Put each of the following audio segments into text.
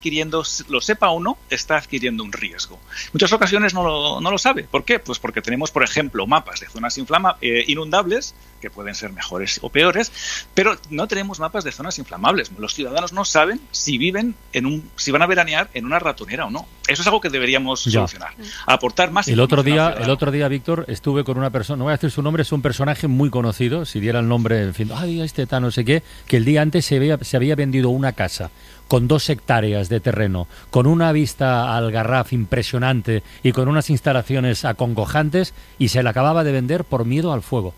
adquiriendo, lo sepa o no, está adquiriendo un riesgo. En muchas ocasiones no lo sabe. ¿Por qué? Pues porque tenemos, por ejemplo, mapas de zonas inundables, que pueden ser mejores o peores, pero no tenemos mapas de zonas inflamables. Los ciudadanos no saben si si van a veranear en una ratonera o no. Eso es algo que deberíamos solucionar. Aportar más información. El otro día, Víctor, estuve con una persona, no voy a decir su nombre, es un personaje muy conocido, si diera el nombre, en fin, no sé qué, que el día antes se había vendido una casa con 2 hectáreas de terreno, con una vista al Garraf impresionante y con unas instalaciones acongojantes, y se la acababa de vender por miedo al fuego.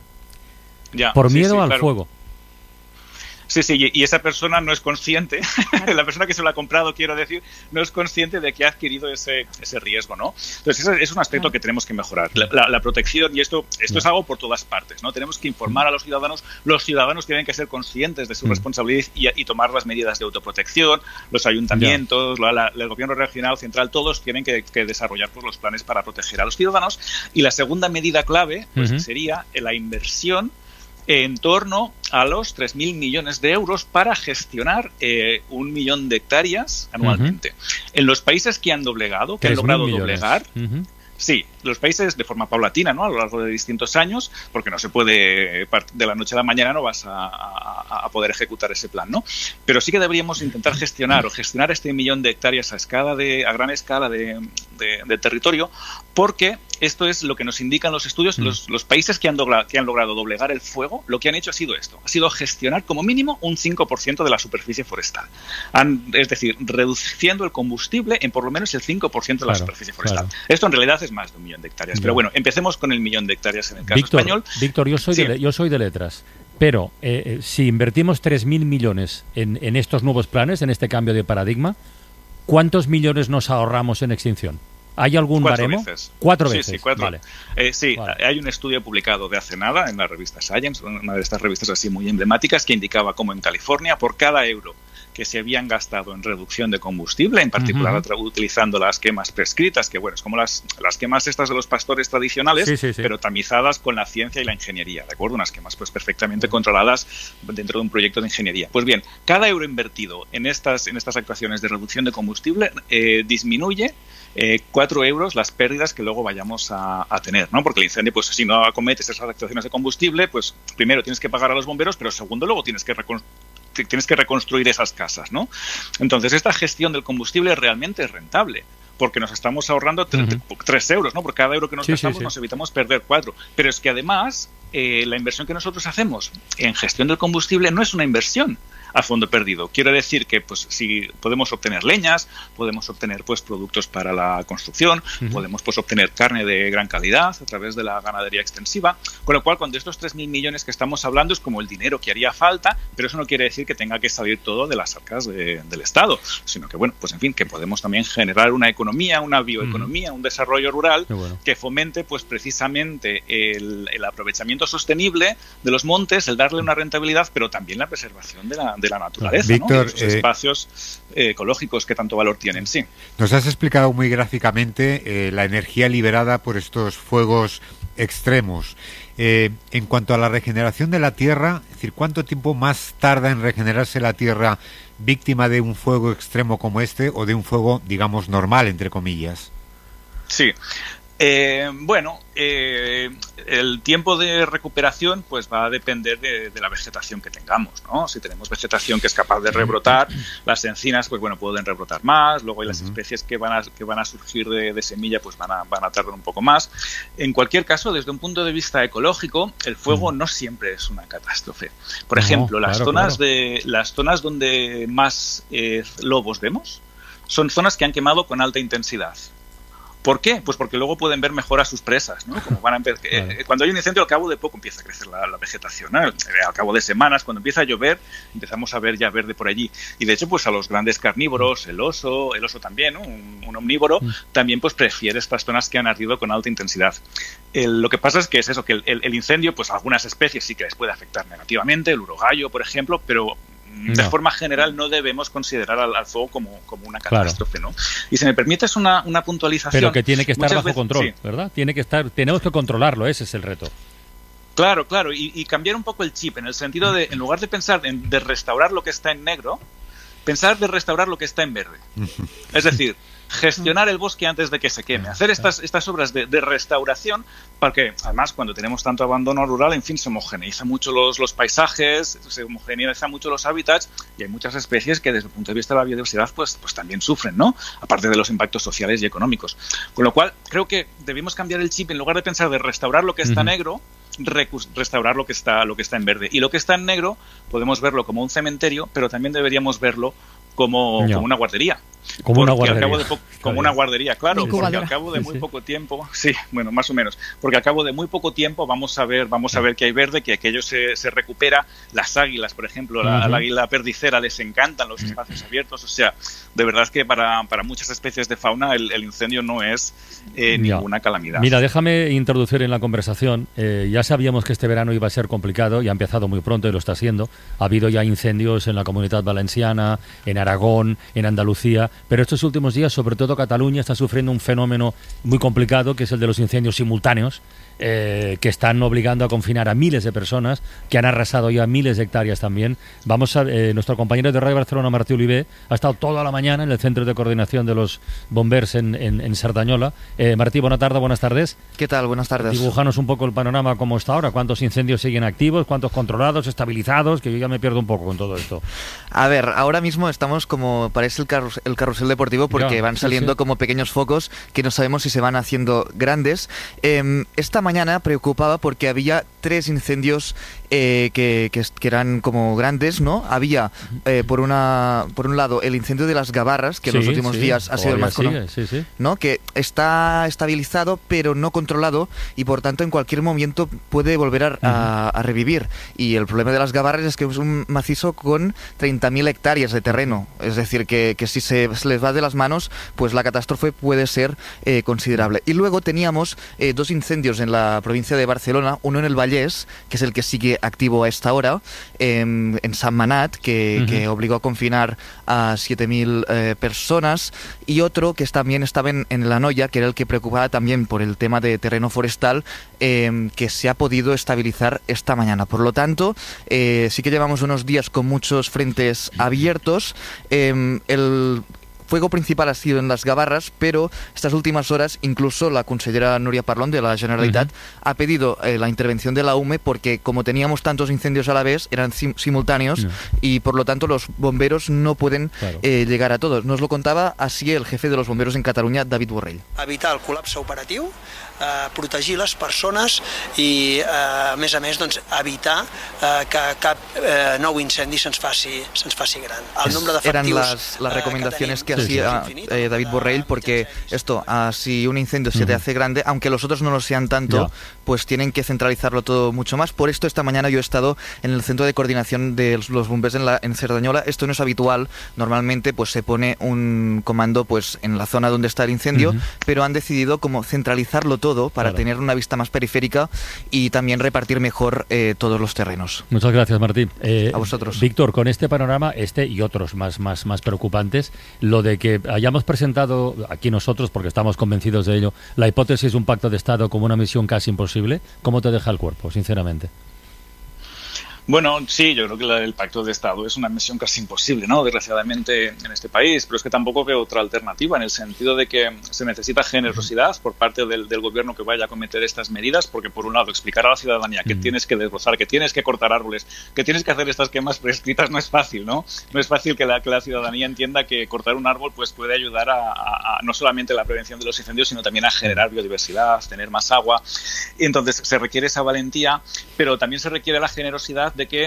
Fuego. Sí, y esa persona no es consciente, la persona que se lo ha comprado, quiero decir, no es consciente de que ha adquirido ese riesgo, ¿no? Entonces, ese es un aspecto que tenemos que mejorar. La protección, y esto es algo por todas partes, ¿no? Tenemos que informar a los ciudadanos tienen que ser conscientes de su responsabilidad y tomar las medidas de autoprotección, los ayuntamientos, el gobierno regional, central, todos tienen que desarrollar pues, los planes para proteger a los ciudadanos. Y la segunda medida clave pues, sería la inversión en torno a los 3.000 millones de euros para gestionar 1 millón de hectáreas anualmente. En los países que han logrado doblegar, sí, los países de forma paulatina, ¿no? A lo largo de distintos años, porque no se puede, de la noche a la mañana no vas a poder ejecutar ese plan, ¿no? Pero sí que deberíamos intentar gestionar este 1 millón de hectáreas a gran escala de territorio, porque esto es lo que nos indican los estudios. Los países que han logrado doblegar el fuego, lo que han hecho ha sido gestionar como mínimo un 5% de la superficie forestal. Es decir, reduciendo el combustible en por lo menos el 5% de la superficie forestal. Esto en realidad es más de 1 millón de hectáreas. Pero bueno, empecemos con el 1 millón de hectáreas en el caso español. Víctor, yo soy de letras. Pero si invertimos 3.000 millones en estos nuevos planes, en este cambio de paradigma, ¿cuántos millones nos ahorramos en extinción? ¿Hay algún baremo? 4 veces. Sí, 4. Vale. Vale. Hay un estudio publicado de hace nada en la revista Science, una de estas revistas así muy emblemáticas, que indicaba cómo en California, por cada euro que se habían gastado en reducción de combustible, en particular utilizando las quemas prescritas, que bueno, es como las quemas estas de los pastores tradicionales, pero tamizadas con la ciencia y la ingeniería, ¿de acuerdo? Unas quemas pues perfectamente controladas dentro de un proyecto de ingeniería. Pues bien, cada euro invertido en estas actuaciones de reducción de combustible disminuye 4 euros las pérdidas que luego vayamos a tener, ¿no? Porque el incendio, pues si no acometes esas actuaciones de combustible, pues primero tienes que pagar a los bomberos, pero segundo luego tienes que reconstruir esas casas, ¿no? Entonces, esta gestión del combustible realmente es rentable, porque nos estamos ahorrando 3 euros, ¿no? Por cada euro que nos gastamos nos evitamos perder 4. Pero es que además, la inversión que nosotros hacemos en gestión del combustible no es una inversión a fondo perdido. Quiero decir que pues si podemos obtener leñas, podemos obtener pues productos para la construcción, podemos pues obtener carne de gran calidad a través de la ganadería extensiva, con lo cual cuando estos 3.000 millones que estamos hablando es como el dinero que haría falta, pero eso no quiere decir que tenga que salir todo de las arcas del Estado, sino que bueno, pues en fin, que podemos también generar una economía, una bioeconomía, un desarrollo rural que fomente pues precisamente el aprovechamiento sostenible de los montes, el darle una rentabilidad, pero también la preservación de la naturaleza, Víctor, ¿no? Esos espacios ecológicos que tanto valor tienen, sí. Nos has explicado muy gráficamente la energía liberada por estos fuegos extremos. En cuanto a la regeneración de la tierra, es decir, ¿cuánto tiempo más tarda en regenerarse la tierra víctima de un fuego extremo como este o de un fuego, digamos, normal, entre comillas? Sí. El tiempo de recuperación pues va a depender de la vegetación que tengamos, ¿no? Si tenemos vegetación que es capaz de rebrotar, las encinas pues bueno pueden rebrotar más, luego hay las especies que van a surgir de semilla pues van a tardar un poco más. En cualquier caso, desde un punto de vista ecológico, el fuego no siempre es una catástrofe. Por ejemplo, las zonas donde más lobos vemos son zonas que han quemado con alta intensidad. ¿Por qué? Pues porque luego pueden ver mejor a sus presas, ¿no? Como cuando hay un incendio, al cabo de poco empieza a crecer la vegetación, ¿no? Al cabo de semanas, cuando empieza a llover, empezamos a ver ya verde por allí. Y de hecho, pues a los grandes carnívoros, el oso también, ¿no? Un omnívoro, también pues prefiere estas zonas que han ardido con alta intensidad. Lo que pasa es que el incendio, pues a algunas especies sí que les puede afectar negativamente, el urogallo, por ejemplo, pero de forma general no debemos considerar al fuego como una catástrofe, ¿no? Y si me permites una puntualización... Pero que tiene que estar bajo control, ¿verdad? Tenemos que controlarlo, ese es el reto. Claro, y cambiar un poco el chip, en el sentido de, en lugar de pensar de restaurar lo que está en negro, pensar de restaurar lo que está en verde. Es decir, gestionar el bosque antes de que se queme, hacer estas obras de restauración, porque además cuando tenemos tanto abandono rural, en fin, se homogeneiza mucho los paisajes, se homogeneiza mucho los hábitats, y hay muchas especies que desde el punto de vista de la biodiversidad pues también sufren, ¿no? Aparte de los impactos sociales y económicos. Con lo cual, creo que debemos cambiar el chip, en lugar de pensar de restaurar lo que está negro, restaurar lo que está en verde. Y lo que está en negro podemos verlo como un cementerio, pero también deberíamos verlo como una guardería. Como una guardería. Como una guardería, claro, porque al cabo de muy poco tiempo, bueno, más o menos, porque al cabo de muy poco tiempo vamos a ver que hay verde, que aquello se recupera. Las águilas, por ejemplo, al águila perdicera les encantan los espacios abiertos, o sea, de verdad que para muchas especies de fauna el incendio no es ninguna calamidad. Mira, déjame introducir en la conversación, ya sabíamos que este verano iba a ser complicado y ha empezado muy pronto y lo está siendo. Ha habido ya incendios en la Comunidad Valenciana, en Aragón, en Andalucía, pero estos últimos días, sobre todo Cataluña, está sufriendo un fenómeno muy complicado, que es el de los incendios simultáneos, que están obligando a confinar a miles de personas, que han arrasado ya miles de hectáreas también. Nuestro compañero de Radio Barcelona, Martí Oliver, ha estado toda la mañana en el Centro de Coordinación de los Bombers en Cerdanyola. Martí, buenas tardes. ¿Qué tal? Buenas tardes. Dibújanos un poco el panorama, cómo está ahora, cuántos incendios siguen activos, cuántos controlados, estabilizados, que yo ya me pierdo un poco con todo esto. A ver, ahora mismo estamos como parece el carrusel deportivo, porque van saliendo como pequeños focos que no sabemos si se van haciendo grandes. Esta mañana preocupaba porque había 3 incendios que eran como grandes, ¿no? Había, por un lado, el incendio de las Gavarras, que en los últimos días ha sido el más conocido, ¿no? Que está estabilizado, pero no controlado, y por tanto en cualquier momento puede volver a revivir. Y el problema de las Gavarras es que es un macizo con 30.000 hectáreas de terreno. Es decir, que si se les va de las manos, pues la catástrofe puede ser considerable. Y luego teníamos 2 incendios en la provincia de Barcelona, uno en el Vallès, que es el que sigue activo a esta hora, en Sant Manat, que obligó a confinar a 7.000 personas, y otro que también estaba en la Noia, que era el que preocupaba también por el tema de terreno forestal, que se ha podido estabilizar esta mañana. Por lo tanto, sí que llevamos unos días con muchos frentes abiertos. El fuego principal ha sido en las Gavarras, pero estas últimas horas incluso la consellera Núria Parlon de la Generalitat ha pedido la intervención de la UME, porque como teníamos tantos incendios a la vez, eran simultáneos, y por lo tanto los bomberos no pueden llegar a todos. Nos lo contaba así el jefe de los bomberos en Cataluña, David Borrell. Evitar el col·lapse operatiu, protegir les persones i, a més, doncs, evitar que cap nou incendi se'ns faci gran. El nombre d'efectius... Eran las recomendaciones que hacía David Borrell, porque si un incendio se te hace grande, aunque los otros no lo sean tanto, pues tienen que centralizarlo todo mucho más. Por esto esta mañana yo he estado en el Centro de Coordinación de los Bombers en Cerdanyola. Esto no es habitual, normalmente pues se pone un comando pues en la zona donde está el incendio, pero han decidido como centralizarlo todo para tener una vista más periférica y también repartir mejor todos los terrenos. Muchas gracias, Martín. A vosotros. Víctor, con este panorama, y otros más preocupantes, lo de que hayamos presentado aquí nosotros, porque estamos convencidos de ello, la hipótesis de un pacto de Estado como una misión casi imposible, ¿cómo te deja el cuerpo, sinceramente? Bueno, sí, yo creo que el pacto de Estado es una misión casi imposible, ¿no? Desgraciadamente en este país, pero es que tampoco veo otra alternativa, en el sentido de que se necesita generosidad por parte del gobierno que vaya a cometer estas medidas, porque por un lado explicar a la ciudadanía que tienes que desbrozar, que tienes que cortar árboles, que tienes que hacer estas quemas prescritas no es fácil, ¿no? No es fácil que la ciudadanía entienda que cortar un árbol pues puede ayudar a no solamente la prevención de los incendios, sino también a generar biodiversidad, tener más agua. Y entonces se requiere esa valentía, pero también se requiere la generosidad de que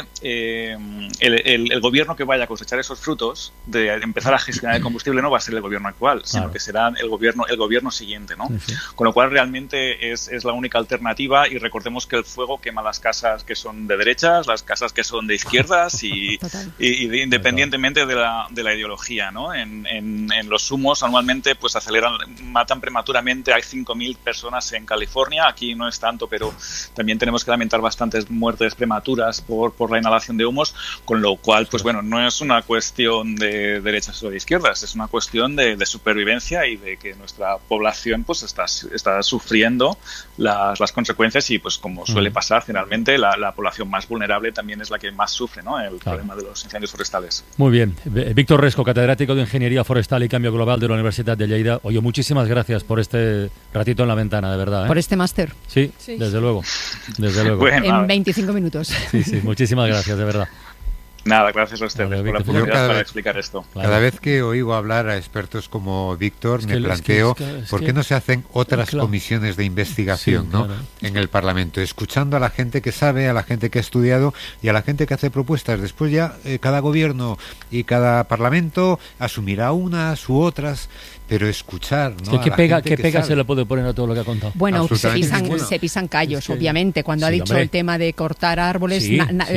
el gobierno que vaya a cosechar esos frutos de empezar a gestionar el combustible no va a ser el gobierno actual, sino que será el gobierno siguiente, ¿no? Con lo cual realmente es la única alternativa, y recordemos que el fuego quema las casas que son de derechas, las casas que son de izquierdas y independientemente de la ideología, ¿no? En los humos anualmente pues matan prematuramente, hay 5.000 personas en California, aquí no es tanto, pero también tenemos que lamentar bastantes muertes prematuras por la inhalación de humos, con lo cual, pues bueno, no es una cuestión de derechas o de izquierdas, es una cuestión de supervivencia y de que nuestra población pues está sufriendo las consecuencias y, pues como suele pasar, generalmente la población más vulnerable también es la que más sufre, ¿no?, el problema de los incendios forestales. Muy bien. Víctor Resco, catedrático de Ingeniería Forestal y Cambio Global de la Universidad de Lleida. Oye, muchísimas gracias por este ratito en la ventana, de verdad, ¿eh? Por este máster. Sí, desde luego. Desde luego. Bueno, en 25 minutos. Sí, muchísimas gracias, de verdad. Nada, gracias a ustedes por la oportunidad para explicar esto. Cada vez que oigo hablar a expertos como Víctor, me planteo por qué no se hacen otras comisiones de investigación, ¿no?, en el Parlamento, escuchando a la gente que sabe, a la gente que ha estudiado y a la gente que hace propuestas. Después ya cada gobierno y cada Parlamento asumirá unas u otras, pero escuchar, ¿no? ¿Qué pega se le puede poner a todo lo que ha contado? Bueno, se pisan callos, obviamente. Cuando ha dicho el tema de cortar árboles,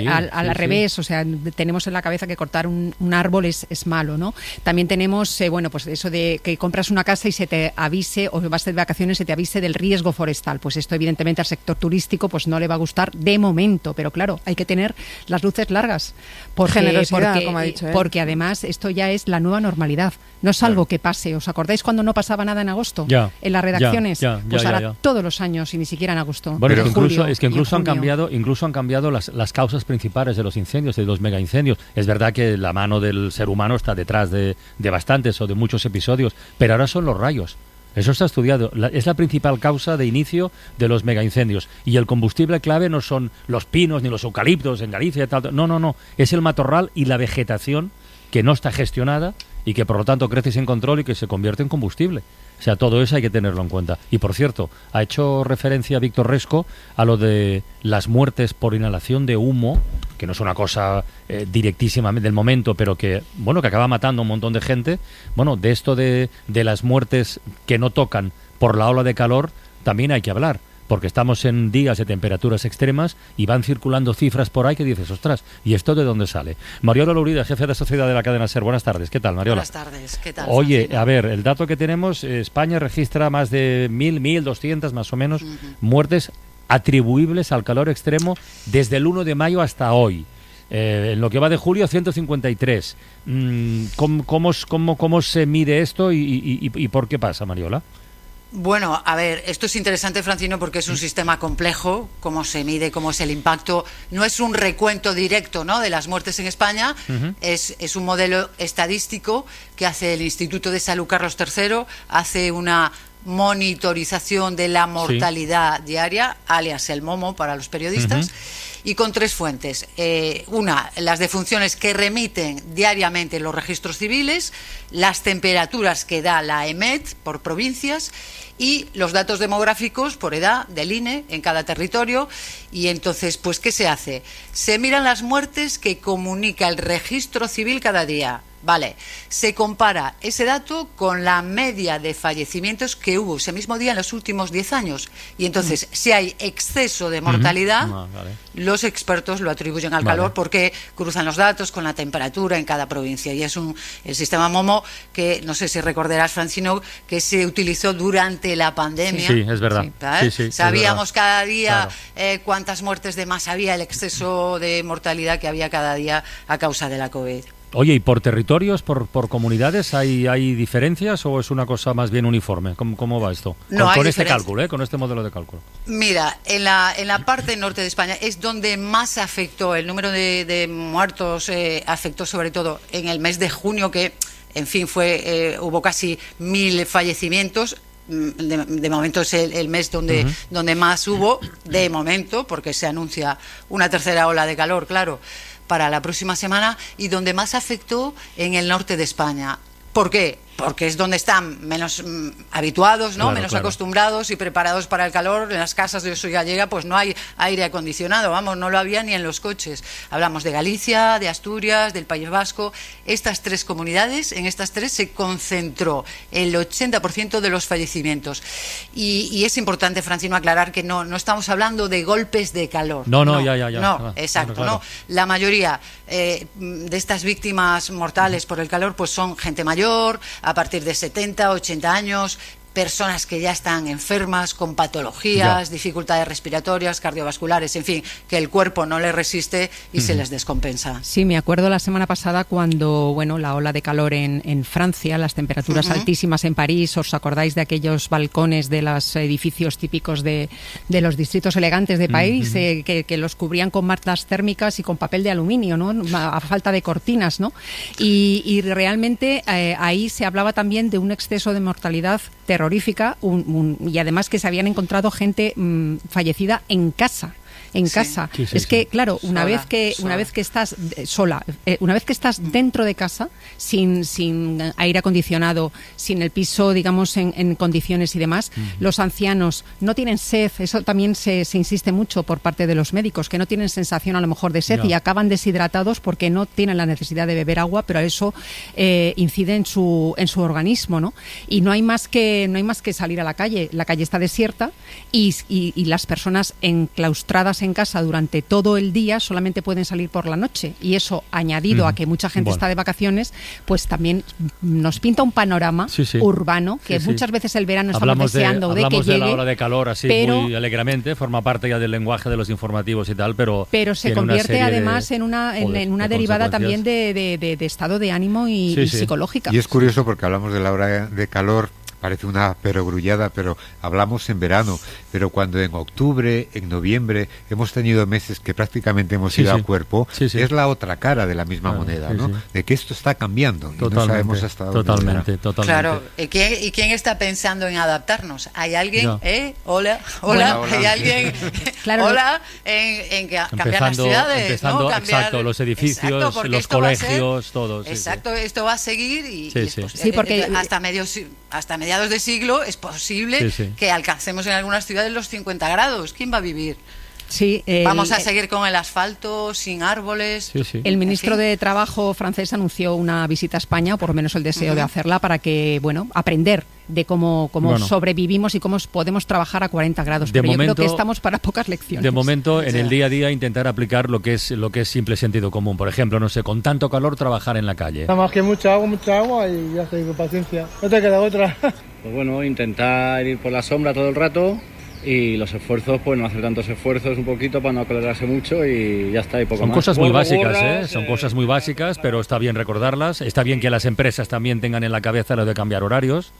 al revés, o sea, tenemos en la cabeza que cortar un árbol es malo, ¿no? También tenemos, pues eso de que compras una casa y se te avise, o vas de vacaciones y se te avise del riesgo forestal. Pues esto, evidentemente, al sector turístico pues no le va a gustar de momento, pero claro, hay que tener las luces largas. Generosidad, como ha dicho, porque además esto ya es la nueva normalidad. No es algo que pase. ¿Os acordáis cuando no pasaba nada en agosto? En las redacciones. Pues ahora todos los años y ni siquiera en agosto. Bueno, incluso han cambiado las causas principales de los incendios, de los megaincendios. Es verdad que la mano del ser humano está detrás de bastantes o de muchos episodios, pero ahora son los rayos. Eso está estudiado. Es la principal causa de inicio de los megaincendios. Y el combustible clave no son los pinos ni los eucaliptos en Galicia y tal. No. Es el matorral y la vegetación que no está gestionada y que por lo tanto crece sin control y que se convierte en combustible. O sea, todo eso hay que tenerlo en cuenta. Y por cierto, ha hecho referencia Víctor Resco a lo de las muertes por inhalación de humo, que no es una cosa directísima del momento, pero que acaba matando a un montón de gente. Bueno, de esto de las muertes que no tocan por la ola de calor, también hay que hablar, porque estamos en días de temperaturas extremas y van circulando cifras por ahí que dices, ostras, ¿y esto de dónde sale? Mariola Lourida, jefe de sociedad de la cadena SER. Buenas tardes, ¿qué tal, Mariola? Buenas tardes, ¿qué tal? Oye, a ver, el dato que tenemos, España registra más de 1.200 más o menos muertes atribuibles al calor extremo desde el 1 de mayo hasta hoy. En lo que va de julio, 153. ¿Cómo se mide esto y por qué pasa, Mariola? Bueno, a ver, esto es interesante, Francino, porque es un sistema complejo, cómo se mide, cómo es el impacto. No es un recuento directo, ¿no?, de las muertes en España, es un modelo estadístico que hace el Instituto de Salud Carlos III, hace una monitorización de la mortalidad diaria, alias el MOMO para los periodistas, y con 3 fuentes. Una, las defunciones que remiten diariamente los registros civiles, las temperaturas que da la EMET por provincias y los datos demográficos por edad del INE en cada territorio. Y entonces, pues, ¿qué se hace? Se miran las muertes que comunica el registro civil cada día. Vale, se compara ese dato con la media de fallecimientos que hubo ese mismo día en los últimos 10 años. Y entonces, si hay exceso de mortalidad, los expertos lo atribuyen al calor porque cruzan los datos con la temperatura en cada provincia. Y es el sistema MOMO que, no sé si recordarás, Francino, que se utilizó durante la pandemia. Sí, es verdad. Sabíamos cada día cuántas muertes de más había, el exceso de mortalidad que había cada día a causa de la COVID. Oye, ¿y por territorios, por comunidades, hay diferencias o es una cosa más bien uniforme? ¿Cómo va esto? Con este cálculo, con este modelo de cálculo. Mira, en la parte norte de España es donde más afectó, el número de muertos afectó sobre todo en el mes de junio, que, en fin, hubo casi 1.000 fallecimientos. De momento es el mes donde más hubo, de momento, porque se anuncia una tercera ola de calor, claro, para la próxima semana, y donde más afectó en el norte de España. ¿Por qué? Porque es donde están menos habituados, ¿no? Menos acostumbrados y preparados para el calor. En las casas, de eso ya llega, pues no hay aire acondicionado, no lo había ni en los coches. Hablamos de Galicia, de Asturias, del País Vasco. Estas 3 comunidades, en estas 3 se concentró el 80% de los fallecimientos. Y es importante, Francino, aclarar que no estamos hablando de golpes de calor. No, exacto, claro. No. La mayoría de estas víctimas mortales por el calor pues son gente mayor, a partir de 70, 80 años, personas que ya están enfermas, con patologías, dificultades respiratorias, cardiovasculares, en fin, que el cuerpo no les resiste y se les descompensa. Sí, me acuerdo la semana pasada cuando, la ola de calor en Francia, las temperaturas altísimas en París, ¿os acordáis de aquellos balcones de los edificios típicos de los distritos elegantes de París, que los cubrían con mantas térmicas y con papel de aluminio, ¿no? A falta de cortinas, ¿no? Y realmente ahí se hablaba también de un exceso de mortalidad terrorífica y además que se habían encontrado gente fallecida en casa. Es que, claro, una vez que estás sola, una vez que estás dentro de casa, sin aire acondicionado, sin el piso, digamos, en condiciones y demás, los ancianos no tienen sed. Eso también se insiste mucho por parte de los médicos, que no tienen sensación a lo mejor de sed y acaban deshidratados porque no tienen la necesidad de beber agua, pero eso incide en su organismo, ¿no? Y no hay más que salir a la calle. La calle está desierta y las personas enclaustradas en casa durante todo el día solamente pueden salir por la noche, y eso, añadido a que mucha gente está de vacaciones, pues también nos pinta un panorama urbano que muchas veces el verano estamos deseando de que llegue. Hablamos de la ola de calor así muy alegremente, forma parte ya del lenguaje de los informativos y tal, pero se convierte además en una derivada también de estado de ánimo y psicológica. Y es curioso porque hablamos de la ola de calor, parece una perogrullada, pero hablamos en verano, pero cuando en octubre, en noviembre hemos tenido meses que prácticamente hemos ido a cuerpo, es la otra cara de la misma moneda, ¿no? De que esto está cambiando y no sabemos hasta dónde. Totalmente. Claro, ¿y quién está pensando en adaptarnos? ¿Hay alguien? Hola, ¿hay alguien? Claro, hola, en cambiar las ciudades, empezando, ¿no? exacto, los edificios, los colegios, todo. Exacto, esto va a seguir y porque hasta mediados de siglo es posible que alcancemos en algunas ciudades los 50 grados. ¿Quién va a vivir? Sí, vamos a seguir con el asfalto, sin árboles. El ministro de Trabajo francés anunció una visita a España, o por lo menos el deseo de hacerla, para que, aprender de cómo sobrevivimos y cómo podemos trabajar a 40 grados. Pero yo creo que estamos para pocas lecciones. De momento, en el día a día, intentar aplicar lo que es simple sentido común. Por ejemplo, no sé, con tanto calor, trabajar en la calle. Nada más que mucha agua y ya estoy con paciencia. No te queda otra. Pues bueno, intentar ir por la sombra todo el rato. Y los esfuerzos, pues no hacer tantos esfuerzos, un poquito para no acalorarse mucho y ya está, y poco más. Son cosas muy básicas, son cosas muy básicas, pero está bien recordarlas. Está bien que las empresas también tengan en la cabeza lo de cambiar horarios.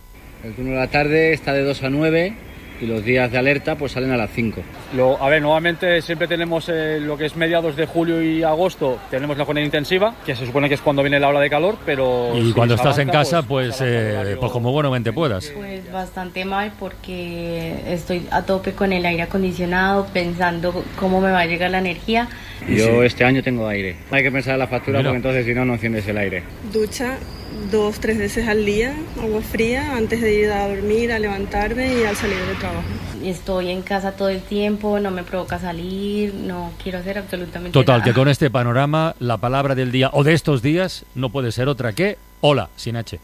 El turno de la tarde está de 2 a 9 y los días de alerta pues salen a las 5. Normalmente siempre tenemos lo que es mediados de julio y agosto, tenemos la jornada intensiva, que se supone que es cuando viene la ola de calor, pero... Y cuando estás en casa, pues como buenamente puedas. Pues bastante mal, porque estoy a tope con el aire acondicionado, pensando cómo me va a llegar la energía. Yo este año tengo aire. Hay que pensar en la factura porque entonces si no enciendes el aire. Ducha 2-3 veces al día, agua fría, antes de ir a dormir, a levantarme y al salir del trabajo. Estoy en casa todo el tiempo, no me provoca salir, no quiero hacer absolutamente nada. Total, que con este panorama, la palabra del día o de estos días no puede ser otra que hola, sin H.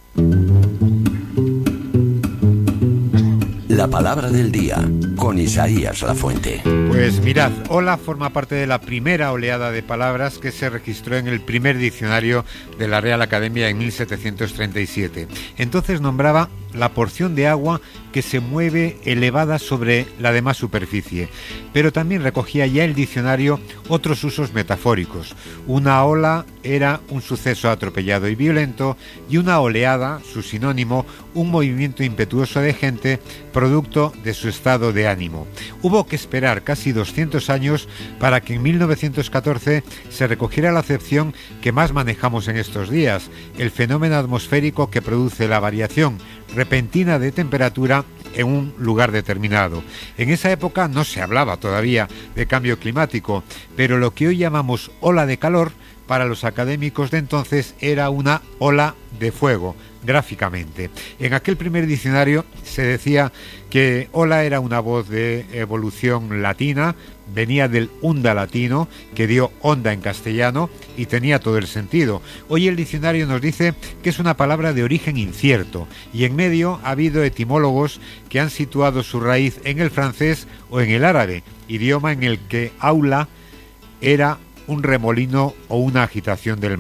La palabra del día, con Isaías Lafuente. Pues mirad, hola forma parte de la primera oleada de palabras que se registró en el primer diccionario de la Real Academia en 1737. Entonces nombraba la porción de agua que se mueve elevada sobre la demás superficie, pero también recogía ya el diccionario otros usos metafóricos. Una ola era un suceso atropellado y violento, y una oleada, su sinónimo, un movimiento impetuoso de gente producto de su estado de ánimo. Hubo que esperar casi 200 años para que en 1914 se recogiera la acepción que más manejamos en estos días, el fenómeno atmosférico que produce la variación repentina de temperatura en un lugar determinado. En esa época no se hablaba todavía de cambio climático, pero lo que hoy llamamos ola de calor, para los académicos de entonces era una ola de fuego, gráficamente. En aquel primer diccionario se decía que ola era una voz de evolución latina, venía del unda latino, que dio onda en castellano, y tenía todo el sentido. Hoy el diccionario nos dice que es una palabra de origen incierto, y en medio ha habido etimólogos que han situado su raíz en el francés o en el árabe, idioma en el que aula era un remolino o una agitación del mar.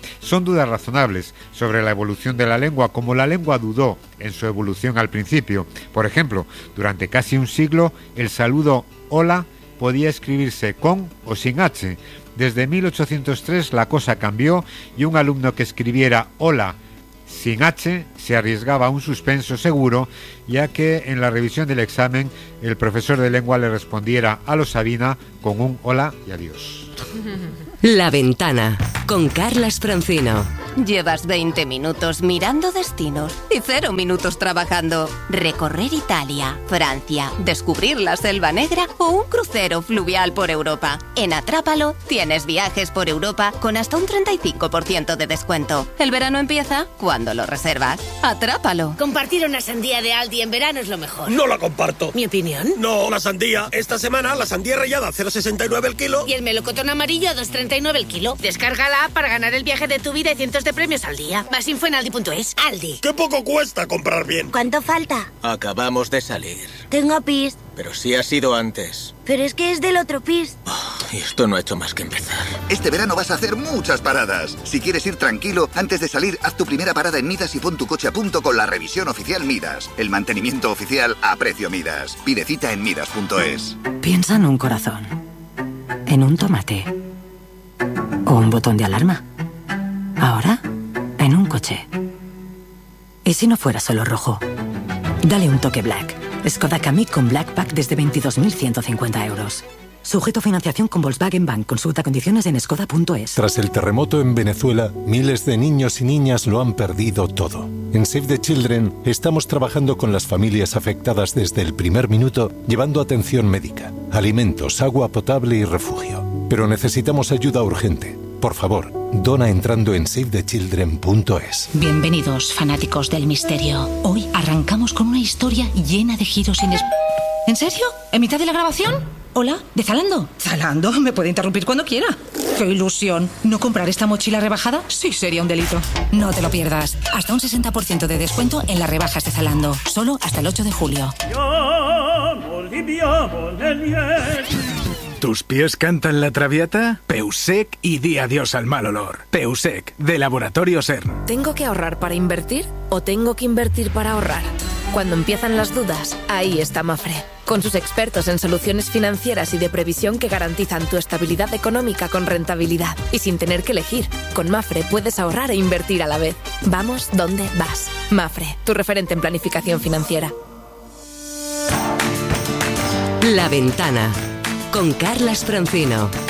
Son dudas razonables sobre la evolución de la lengua, como la lengua dudó en su evolución al principio. Por ejemplo, durante casi un siglo, el saludo hola podía escribirse con o sin H. Desde 1803 la cosa cambió y un alumno que escribiera hola sin H se arriesgaba a un suspenso seguro, ya que en la revisión del examen el profesor de lengua le respondiera a lo Sabina con un hola y adiós. La Ventana, con Carlas Francino. Llevas 20 minutos mirando destinos y 0 minutos trabajando. Recorrer Italia, Francia, descubrir la Selva Negra o un crucero fluvial por Europa. En Atrápalo tienes viajes por Europa con hasta un 35% de descuento. El verano empieza cuando lo reservas. Atrápalo. Compartir una sandía de Aldi en verano es lo mejor. No la comparto. ¿Mi opinión? No, la sandía. Esta semana la sandía rallada a 0,69 el kilo. Y el melocotón amarillo a 2,39 el kilo. Descarga la app para ganar el viaje de tu vida y cientos de premios al día. Más info en aldi.es. Aldi. ¡Qué poco cuesta comprar bien! ¿Cuánto falta? Acabamos de salir. Tengo pis. Pero sí ha sido antes. Pero es que es del otro pis. Y esto no ha hecho más que empezar. Este verano vas a hacer muchas paradas. Si quieres ir tranquilo, antes de salir, haz tu primera parada en Midas y pon tu coche a punto con la revisión oficial Midas. El mantenimiento oficial a precio Midas. Pide cita en midas.es. Piensa en un corazón, en un tomate o un botón de alarma. Ahora, en un coche. ¿Y si no fuera solo rojo? Dale un toque Black. Skoda Kamiq con Black Pack desde 22.150 euros. Sujeto a financiación con Volkswagen Bank. Consulta condiciones en skoda.es. Tras el terremoto en Venezuela, miles de niños y niñas lo han perdido todo. En Save the Children estamos trabajando con las familias afectadas desde el primer minuto, llevando atención médica, alimentos, agua potable y refugio. Pero necesitamos ayuda urgente. Por favor, dona entrando en savethechildren.es. Bienvenidos, fanáticos del misterio. Hoy arrancamos con una historia llena de giros ¿En serio? ¿En mitad de la grabación? Hola, ¿de Zalando? Zalando, me puede interrumpir cuando quiera. ¡Qué ilusión! ¿No comprar esta mochila rebajada? Sí, sería un delito. No te lo pierdas. Hasta un 60% de descuento en las rebajas de Zalando. Solo hasta el 8 de julio. ¿Tus pies cantan la Traviata? Peusec y di adiós al mal olor. Peusec, de Laboratorio CERN. ¿Tengo que ahorrar para invertir o tengo que invertir para ahorrar? Cuando empiezan las dudas, ahí está Mafre. Con sus expertos en soluciones financieras y de previsión que garantizan tu estabilidad económica con rentabilidad. Y sin tener que elegir, con Mafre puedes ahorrar e invertir a la vez. Vamos donde vas. Mafre, tu referente en planificación financiera. La Ventana, con Carlas Francino.